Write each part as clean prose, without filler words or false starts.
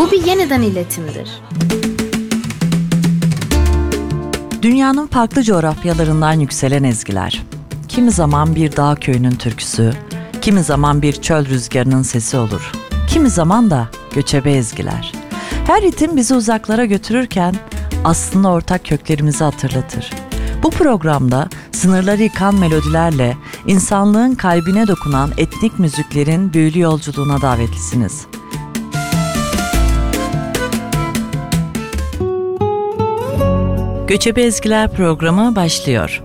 Bu bir yeniden iletimdir. Dünyanın farklı coğrafyalarından yükselen ezgiler. Kimi zaman bir dağ köyünün türküsü, kimi zaman bir çöl rüzgarının sesi olur. Kimi zaman da göçebe ezgiler. Her ritim bizi uzaklara götürürken aslında ortak köklerimizi hatırlatır. Bu programda sınırları yıkan melodilerle insanlığın kalbine dokunan etnik müziklerin büyülü yolculuğuna davetlisiniz. Göçebe Ezgiler programı başlıyor.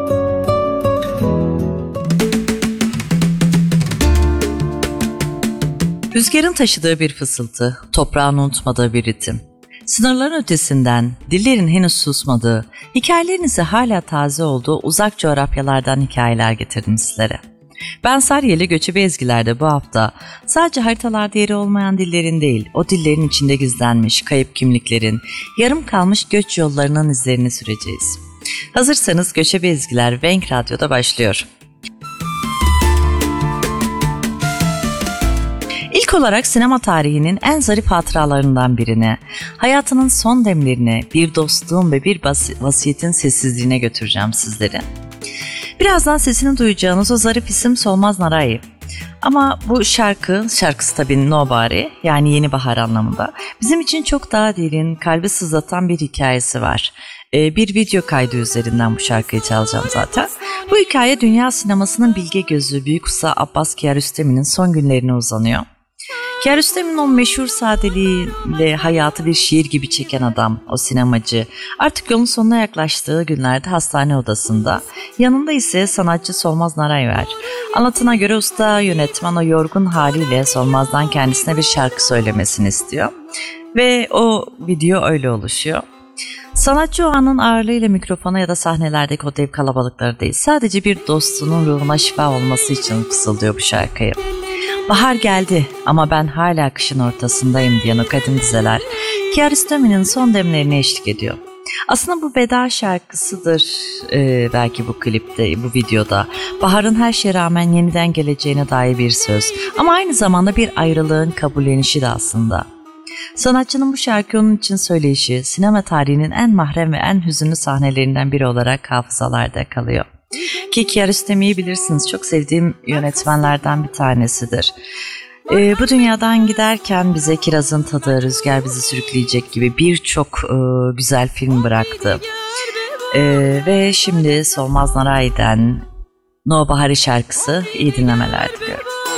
Rüzgarın taşıdığı bir fısıltı, toprağın unutmadığı bir ritim. Sınırların ötesinden, dillerin henüz susmadığı, hikayelerin ise hala taze olduğu uzak coğrafyalardan hikayeler getirdim sizlere. Ben Saryeli Göçebe Ezgiler'de bu hafta sadece haritalarda yeri olmayan dillerin değil, o dillerin içinde gizlenmiş kayıp kimliklerin, yarım kalmış göç yollarının izlerini süreceğiz. Hazırsanız Göçebe Ezgiler Wenk Radyo'da başlıyor. İlk olarak sinema tarihinin en zarif hatıralarından birine, hayatının son demlerine, bir dostluğun ve bir vasiyetin sessizliğine götüreceğim sizleri. Birazdan sesini duyacağınız o zarif isim Solmaz Narahi. Ama bu şarkısı tabii Nobody, yani yeni bahar anlamında. Bizim için çok daha derin, kalbi sızlatan bir hikayesi var. Bir video kaydı üzerinden bu şarkıyı çalacağım zaten. Bu hikaye dünya sinemasının bilge gözü Büyük Usta Abbas Kiarostami'nin son günlerine uzanıyor. Kiarostami'nin o meşhur sadeliğiyle hayatı bir şiir gibi çeken adam, o sinemacı, artık yolun sonuna yaklaştığı günlerde hastane odasında, yanında ise sanatçı Solmaz Narahi var. Anlatına göre usta yönetmen o yorgun haliyle Solmaz'dan kendisine bir şarkı söylemesini istiyor ve o video öyle oluşuyor. Sanatçı o anın ağırlığıyla mikrofona ya da sahnelerdeki o dev kalabalıkları değil, sadece bir dostunun ruhuna şifa olması için fısıldıyor bu şarkıyı. Bahar geldi ama ben hala kışın ortasındayım diyen o kadın dizeler Kiarostami'nin son demlerine eşlik ediyor. Aslında bu veda şarkısıdır belki bu klipte, bu videoda. Baharın her şeye rağmen yeniden geleceğine dair bir söz. Ama aynı zamanda bir ayrılığın kabullenişi de aslında. Sanatçının bu şarkı onun için söyleyişi sinema tarihinin en mahrem ve en hüzünlü sahnelerinden biri olarak hafızalarda kalıyor. Ki Kiarostami'yi bilirsiniz, çok sevdiğim yönetmenlerden bir tanesidir. Bu dünyadan giderken bize Kirazın Tadı, Rüzgar Bizi Sürükleyecek gibi birçok güzel film bıraktı. Ve şimdi Solmaz Narahi'den No Bahari şarkısı, iyi dinlemeler diliyorum.